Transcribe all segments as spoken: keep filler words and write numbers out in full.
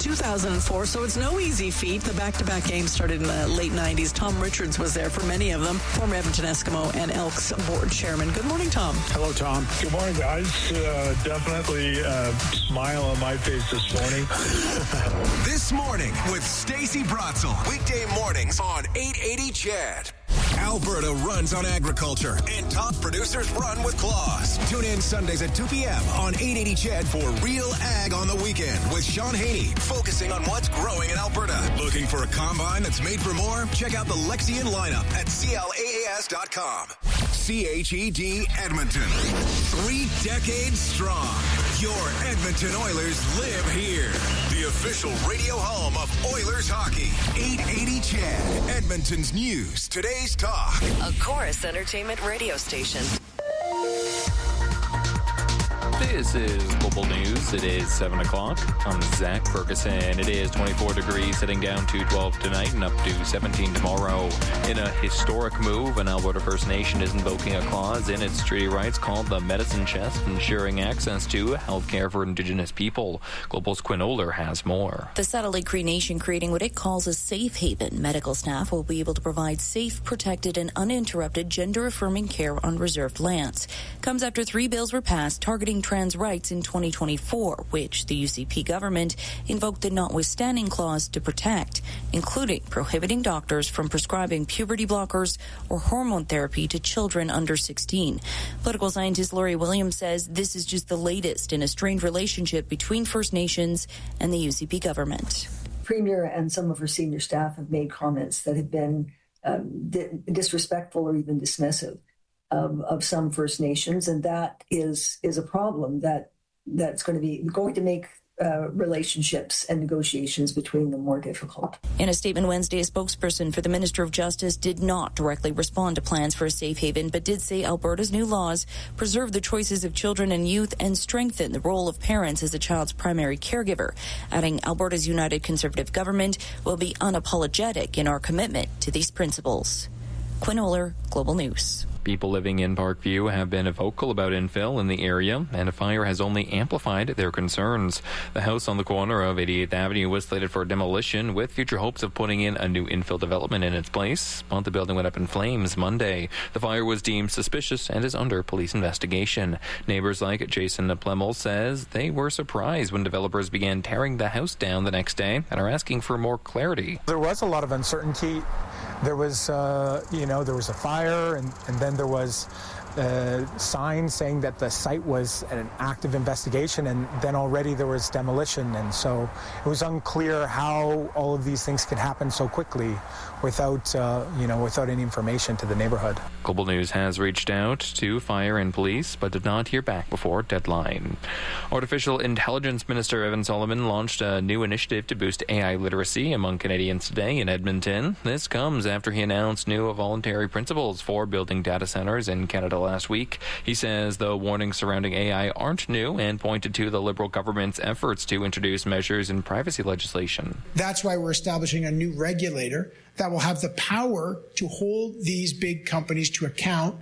two thousand four, so it's no easy feat. The back-to-back games started in the late nineties. Tom Richards was there for many of them, former Edmonton Eskimo and Elks board chairman. Good morning, Tom. Hello, Tom. Good morning, guys. Uh, definitely a smile on my face this morning. This morning with Stacey Bratzel. Weekday mornings on eight eighty C H E D. Alberta runs on agriculture, and top producers run with claws. Tune in Sundays at two p.m. on eight eighty C H E D for Real Ag on the Weekend with Sean Haney, focusing on what's growing in Alberta. Looking for a combine that's made for more? Check out the Lexion lineup at C L A A S dot com. C H E D Edmonton. Three decades strong. Your Edmonton Oilers live here. The official radio home of Oilers hockey. eight eighty C H E D. Edmonton's news. Today's talk. A Chorus Entertainment radio station. This is Global News. It is seven o'clock. I'm Zach Ferguson. It is twenty-four degrees, heading down to twelve tonight and up to seventeen tomorrow. In a historic move, an Alberta First Nation is invoking a clause in its treaty rights called the Medicine Chest, ensuring access to health care for Indigenous people. Global's Quinn Oler has more. The Satellite Cree Nation creating what it calls a safe haven. Medical staff will be able to provide safe, protected, and uninterrupted gender-affirming care on reserved lands. Comes after three bills were passed targeting trans rights in twenty twenty-four, which the U C P government invoked the notwithstanding clause to protect, including prohibiting doctors from prescribing puberty blockers or hormone therapy to children under sixteen. Political scientist Laurie Williams says this is just the latest in a strained relationship between First Nations and the U C P government. Premier and some of her senior staff have made comments that have been um, di- disrespectful or even dismissive Of, of some First Nations, and that is is a problem that that's going to be going to make uh, relationships and negotiations between them more difficult. In a statement Wednesday, a spokesperson for the Minister of Justice did not directly respond to plans for a safe haven, but did say Alberta's new laws preserve the choices of children and youth and strengthen the role of parents as a child's primary caregiver, adding Alberta's United Conservative government will be unapologetic in our commitment to these principles. Quinn Oler, Global News. People living in Parkview have been vocal about infill in the area, and a fire has only amplified their concerns. The house on the corner of eighty-eighth Avenue was slated for demolition, with future hopes of putting in a new infill development in its place, but the building went up in flames Monday. The fire was deemed suspicious and is under police investigation. Neighbors like Jason Plemel says they were surprised when developers began tearing the house down the next day and are asking for more clarity. There was a lot of uncertainty. There was, uh, you know, there was a fire, and, and then there was uh, signs saying that the site was an active investigation, and then already there was demolition, and so it was unclear how all of these things could happen so quickly without, uh, you know, without any information to the neighborhood. Global News has reached out to fire and police, but did not hear back before deadline. Artificial Intelligence Minister Evan Solomon launched a new initiative to boost A I literacy among Canadians today in Edmonton. This comes after he announced new voluntary principles for building data centers in Canada last week. He says the warnings surrounding A I aren't new and pointed to the Liberal government's efforts to introduce measures in privacy legislation. That's why we're establishing a new regulator that will have the power to hold these big companies to account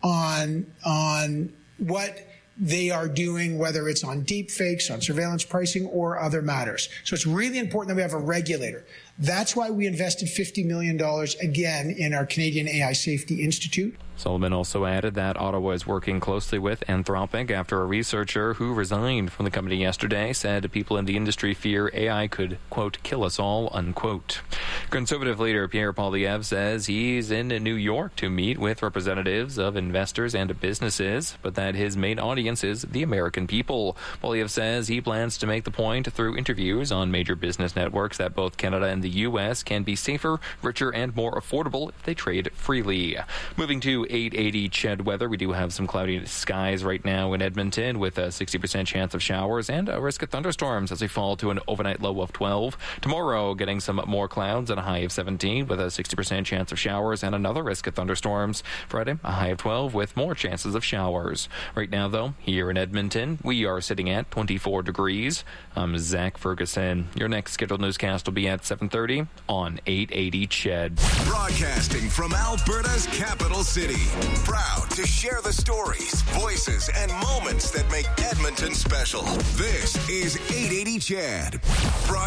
on, on what they are doing, whether it's on deep fakes, on surveillance pricing, or other matters. So it's really important that we have a regulator. That's why we invested fifty million dollars again in our Canadian A I Safety Institute. Solomon also added that Ottawa is working closely with Anthropic after a researcher who resigned from the company yesterday said people in the industry fear A I could, quote, kill us all, unquote. Conservative leader Pierre Poilievre says he's in New York to meet with representatives of investors and businesses, but that his main audience is the American people. Poilievre says he plans to make the point through interviews on major business networks that both Canada and the U S can be safer, richer, and more affordable if they trade freely. Moving to eight eighty C H E D weather, we do have some cloudy skies right now in Edmonton with a sixty percent chance of showers and a risk of thunderstorms as we fall to an overnight low of twelve. Tomorrow, getting some more clouds and a high of seventeen with a sixty percent chance of showers and another risk of thunderstorms. Friday, a high of twelve with more chances of showers. Right now, though, here in Edmonton, we are sitting at twenty-four degrees. I'm Zach Ferguson. Your next scheduled newscast will be at seven thirty on eight eighty C H E D. Broadcasting from Alberta's capital city. Proud to share the stories, voices, and moments that make Edmonton special. This is eight eighty C H E D.